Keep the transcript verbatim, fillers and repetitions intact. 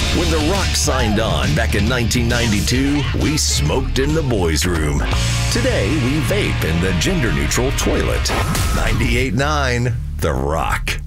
When The Rock signed on back in nineteen ninety-two, we smoked in the boys' room. Today, we vape in the gender-neutral toilet. ninety-eight point nine The Rock.